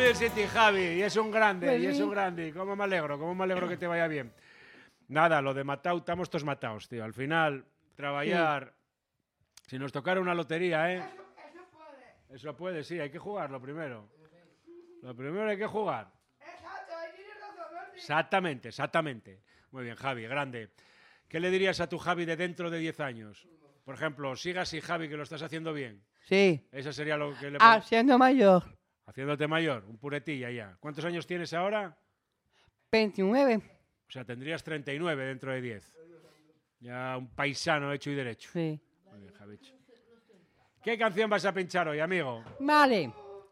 del City, Javi, y es un grande, Pues y es sí. un grande. Cómo me alegro que te vaya bien. Nada, lo de matao, estamos todos matados, tío. Al final, trabajar, si nos tocara una lotería, ¿eh? Eso puede, sí, hay que jugarlo primero. Lo primero hay que jugar. Exactamente, exactamente. Muy bien, Javi, grande. ¿Qué le dirías a tu Javi de dentro de 10 años? Por ejemplo, siga así, Javi, que lo estás haciendo bien. Sí. Eso sería lo que le... Siendo mayor. Haciéndote mayor, un puretilla ya. ¿Cuántos años tienes ahora? 29. O sea, tendrías 39 dentro de 10. Ya un paisano hecho y derecho. Sí. Muy bien, Javicho. ¿Qué canción vas a pinchar hoy, amigo? Vale.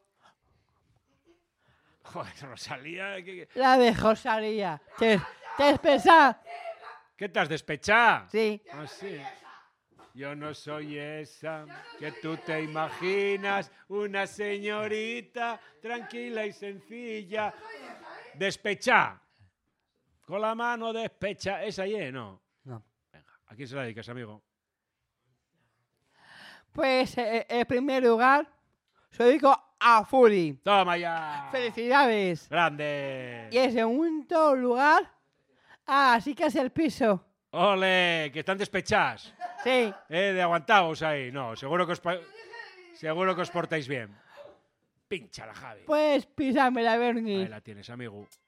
Joder, Rosalía. La de Rosalía. ¿Te has pensado? ¿Qué te has despechado? Sí. Ah, sí. Yo no soy esa que tú te imaginas, una señorita tranquila y sencilla. Despechá. Con la mano despecha. ¿Esa ahí, no? No. Venga, ¿a quién se la dedicas, amigo? Pues en primer lugar, se lo digo a Furi. ¡Toma ya! Felicidades. ¡Grande! Y en segundo lugar, así que es el piso. ¡Ole! Que están despechadas. Sí. De aguantaos ahí. No, seguro que os portáis bien. Pínchala, Javi. Pues písame la Ahí Bernie. la tienes, amigo.